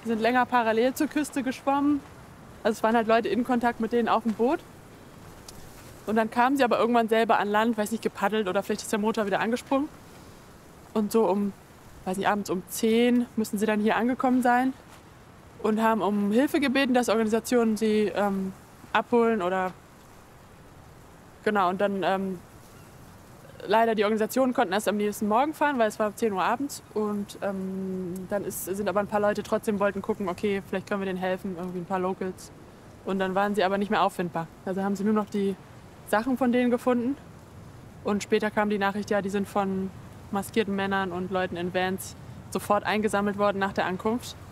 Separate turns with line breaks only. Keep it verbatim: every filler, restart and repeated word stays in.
Die sind länger parallel zur Küste geschwommen. Also es waren halt Leute in Kontakt mit denen auf dem Boot. Und dann kamen sie aber irgendwann selber an Land, weiß nicht, gepaddelt oder vielleicht ist der Motor wieder angesprungen. Und so um, weiß nicht, abends um zehn müssen sie dann hier angekommen sein und haben um Hilfe gebeten, dass Organisationen sie ähm, abholen oder genau. Und dann ähm, leider die Organisationen konnten erst am nächsten Morgen fahren, weil es war zehn Uhr abends. Und ähm, dann ist, sind aber ein paar Leute trotzdem wollten gucken, okay, vielleicht können wir denen helfen, irgendwie ein paar Locals. Und dann waren sie aber nicht mehr auffindbar. Also haben sie nur noch die Sachen von denen gefunden. Und später kam die Nachricht, ja, die sind von maskierten Männern und Leuten in Vans sofort eingesammelt worden nach der Ankunft.